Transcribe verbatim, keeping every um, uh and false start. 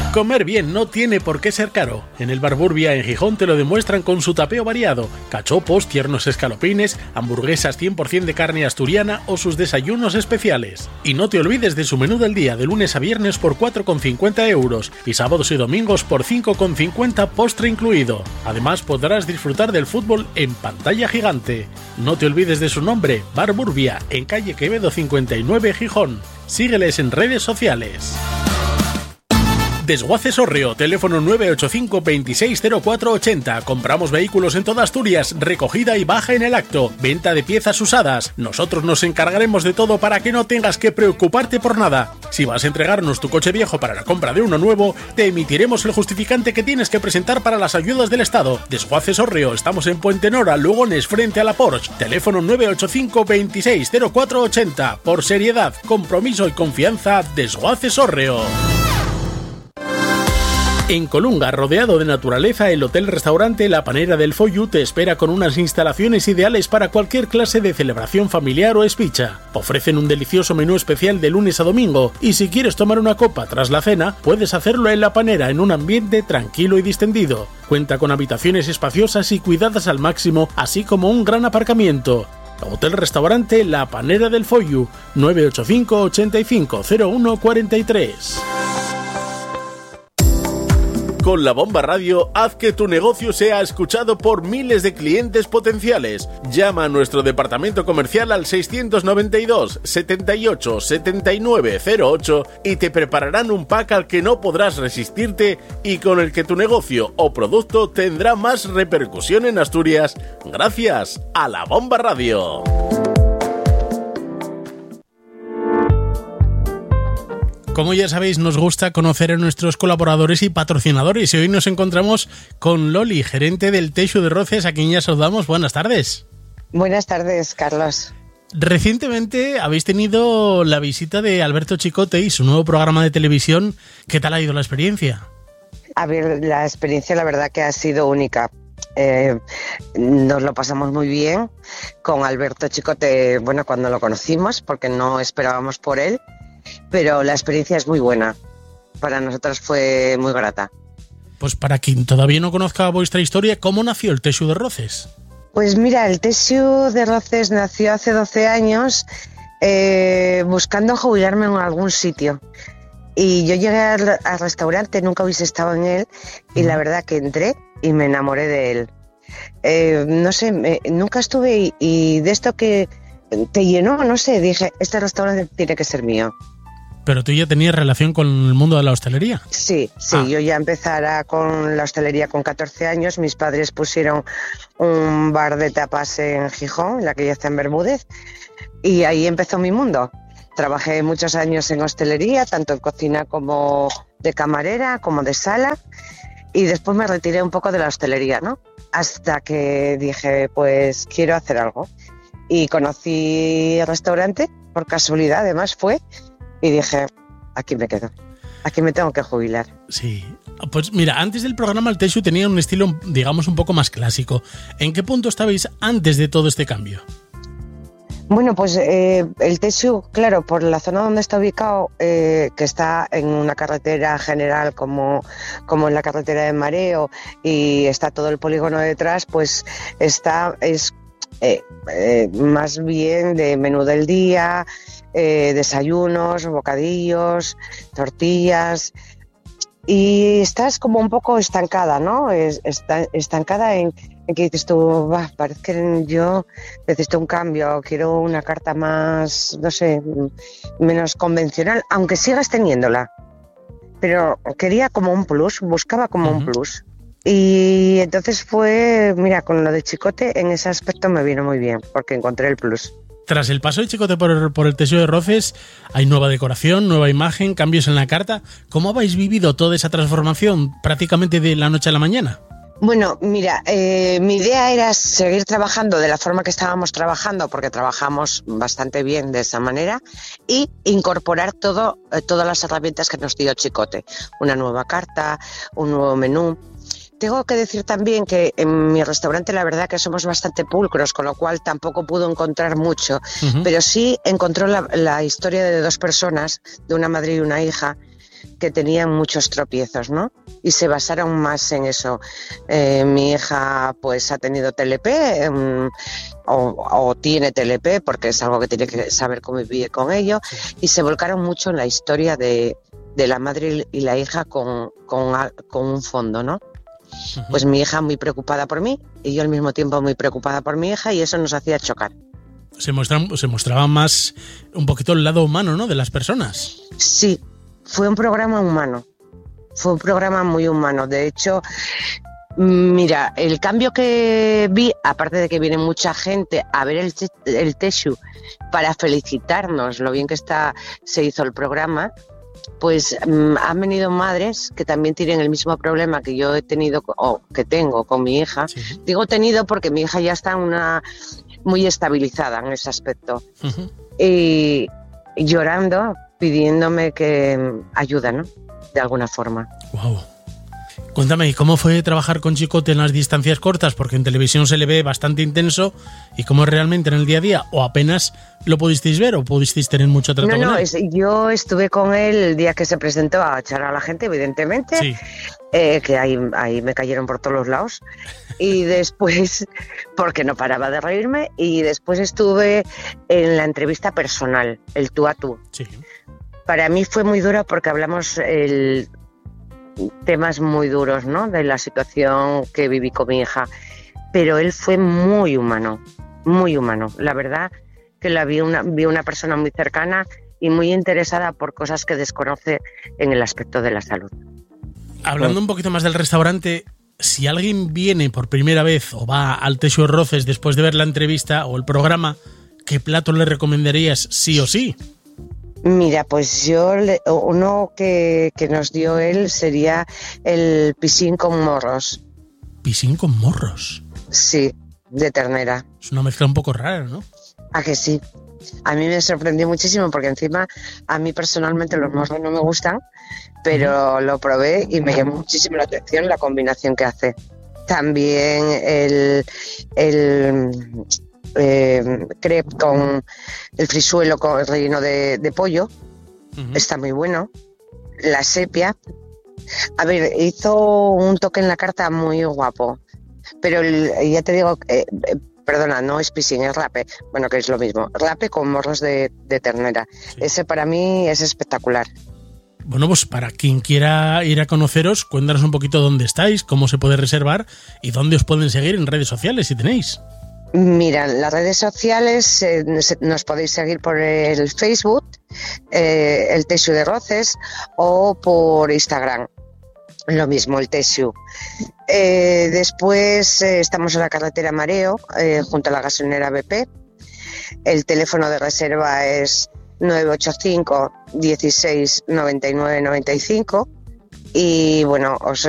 Comer bien no tiene por qué ser caro. En el Barburbia en Gijón te lo demuestran con su tapeo variado. Cachopos, tiernos escalopines, hamburguesas cien por ciento de carne asturiana o sus desayunos especiales. Y no te olvides de su menú del día de lunes a viernes por cuatro con cincuenta euros y sábados y domingos por cinco con cincuenta postre incluido. Además podrás disfrutar del fútbol en pantalla gigante. No te olvides de su nombre, Barburbia, en calle Quevedo cincuenta y nueve Gijón. Sígueles en redes sociales. Desguaces Orreo, teléfono nueve ocho cinco, veintiséis cero cuatro ochenta. Compramos vehículos en toda Asturias, recogida y baja en el acto, venta de piezas usadas. Nosotros nos encargaremos de todo para que no tengas que preocuparte por nada. Si vas a entregarnos tu coche viejo para la compra de uno nuevo, te emitiremos el justificante que tienes que presentar para las ayudas del Estado. Desguaces Orreo, estamos en Puente Nora, Lugones, frente a la Porsche. Teléfono nueve ocho cinco, veintiséis cero cuatro ochenta. Por seriedad, compromiso y confianza, Desguaces Orreo. En Colunga, rodeado de naturaleza, el hotel-restaurante La Panera del Follu te espera con unas instalaciones ideales para cualquier clase de celebración familiar o espicha. Ofrecen un delicioso menú especial de lunes a domingo y si quieres tomar una copa tras la cena, puedes hacerlo en La Panera en un ambiente tranquilo y distendido. Cuenta con habitaciones espaciosas y cuidadas al máximo, así como un gran aparcamiento. Hotel-restaurante La Panera del Follu, nueve ocho cinco, ochenta y cinco, cero uno cuarenta y tres. Con La Bomba Radio, haz que tu negocio sea escuchado por miles de clientes potenciales. Llama a nuestro departamento comercial al seiscientos noventa y dos, setenta y ocho, setenta y nueve cero ocho y te prepararán un pack al que no podrás resistirte y con el que tu negocio o producto tendrá más repercusión en Asturias gracias a La Bomba Radio. Como ya sabéis, nos gusta conocer a nuestros colaboradores y patrocinadores y hoy nos encontramos con Loli, gerente del Teixu de Roces, a quien ya saludamos. Buenas tardes. Buenas tardes, Carlos. Recientemente habéis tenido la visita de Alberto Chicote y su nuevo programa de televisión. ¿Qué tal ha ido la experiencia? A ver, la experiencia la verdad que ha sido única. Eh, nos lo pasamos muy bien con Alberto Chicote, bueno, cuando lo conocimos, porque no esperábamos por él. Pero la experiencia es muy buena. Para nosotros fue muy grata. Pues para quien todavía no conozca vuestra historia, ¿cómo nació el Teixu de Roces? Pues mira, el Teixu de Roces nació hace doce años eh, buscando jubilarme en algún sitio. Y yo llegué al, al restaurante, nunca hubiese estado en él, y la verdad que entré y me enamoré de él. Eh, no sé, me, nunca estuve y, y de esto que te llenó, no sé, dije, este restaurante tiene que ser mío. ¿Pero tú ya tenías relación con el mundo de la hostelería? Sí, sí, ah. Yo ya empezara con la hostelería con catorce años, mis padres pusieron un bar de tapas en Gijón, en la que ya está en Bermúdez, y ahí empezó mi mundo. Trabajé muchos años en hostelería, tanto en cocina como de camarera, como de sala, y después me retiré un poco de la hostelería, ¿no? Hasta que dije, pues quiero hacer algo. Y conocí el restaurante, por casualidad además fue, y dije, aquí me quedo, aquí me tengo que jubilar. Sí, pues mira, antes del programa el Teixu tenía un estilo, digamos, un poco más clásico. ¿En qué punto estabais antes de todo este cambio? Bueno, pues eh, el Teixu, claro, por la zona donde está ubicado, eh, que está en una carretera general como, como en la carretera de Mareo y está todo el polígono detrás, pues está... es Eh, eh, más bien de menú del día, eh, desayunos, bocadillos, tortillas, y estás como un poco estancada, ¿no? Es, está, estancada en, en que dices tú, bah, parece que yo necesito un cambio, quiero una carta más, no sé, menos convencional, aunque sigas teniéndola, pero quería como un plus, buscaba como uh-huh. un plus. Y entonces fue, mira, con lo de Chicote, en ese aspecto me vino muy bien, porque encontré el plus. Tras el paso de Chicote por, por el Teixu de Roces, hay nueva decoración, nueva imagen, cambios en la carta. ¿Cómo habéis vivido toda esa transformación prácticamente de la noche a la mañana? Bueno, mira, eh, mi idea era seguir trabajando de la forma que estábamos trabajando, porque trabajamos bastante bien de esa manera, y incorporar todo, eh, todas las herramientas que nos dio Chicote. Una nueva carta, un nuevo menú. Tengo que decir también que en mi restaurante la verdad que somos bastante pulcros, con lo cual tampoco pudo encontrar mucho, uh-huh. pero sí encontró la, la historia de dos personas, de una madre y una hija, que tenían muchos tropiezos, ¿no? Y se basaron más en eso. Eh, mi hija pues ha tenido T L P um, o, o tiene T L P porque es algo que tiene que saber convivir con ello, y se volcaron mucho en la historia de, de la madre y la hija con, con, con un fondo, ¿no? Uh-huh. Pues mi hija muy preocupada por mí y yo al mismo tiempo muy preocupada por mi hija, y eso nos hacía chocar. Se, muestra, se mostraba más un poquito el lado humano, ¿no?, de las personas. Sí, fue un programa humano, fue un programa muy humano. De hecho, mira, el cambio que vi, aparte de que viene mucha gente a ver el, el Teshu para felicitarnos lo bien que está se hizo el programa, pues um, han venido madres que también tienen el mismo problema que yo he tenido o que tengo con mi hija. Sí. Digo tenido porque mi hija ya está una muy estabilizada en ese aspecto. Uh-huh. Y llorando, pidiéndome que ayuda, ¿no? De alguna forma. Wow. Cuéntame, ¿y cómo fue trabajar con Chicote en las distancias cortas? Porque en televisión se le ve bastante intenso. ¿Y cómo es realmente en el día a día? ¿O apenas lo pudisteis ver o pudisteis tener mucho trato no, con no, él? Es, yo estuve con él el día que se presentó a echar a la gente, evidentemente. Sí. Eh, que ahí, ahí me cayeron por todos los lados. Y después, porque no paraba de reírme, y después estuve en la entrevista personal, el tú a tú. Sí. Para mí fue muy dura porque hablamos el... temas muy duros, ¿no?, de la situación que viví con mi hija, pero él fue muy humano, muy humano. La verdad que la vi una, vi una persona muy cercana y muy interesada por cosas que desconoce en el aspecto de la salud. Hablando un poquito más del restaurante, si alguien viene por primera vez o va al Teshu Roces después de ver la entrevista o el programa, ¿qué plato le recomendarías sí o sí? Mira, pues yo, le, uno que, que nos dio él sería el piscín con morros. ¿Piscín con morros? Sí, de ternera. Es una mezcla un poco rara, ¿no? ¿A que sí? A mí me sorprendió muchísimo porque encima a mí personalmente los morros no me gustan, pero uh-huh. lo probé y me llamó muchísimo la atención la combinación que hace. También el... el Eh, crepe con el frisuelo con el relleno de, de pollo, uh-huh. está muy bueno. La sepia, a ver, hizo un toque en la carta muy guapo, pero el, ya te digo, eh, eh, perdona, no es piscín, es rape, bueno, que es lo mismo, rape con morros de, de ternera. Sí. Ese para mí es espectacular. Bueno, pues para quien quiera ir a conoceros, cuéntanos un poquito dónde estáis, cómo se puede reservar y dónde os pueden seguir en redes sociales si tenéis. Mira, las redes sociales eh, nos podéis seguir por el Facebook, eh, el Teshu de Roces, o por Instagram, lo mismo, el Teshu. Eh, después eh, estamos en la carretera Mareo, eh, junto a la gasolinera B P. El teléfono de reserva es nueve ocho cinco, dieciséis, noventa y nueve, noventa y cinco. Y bueno, os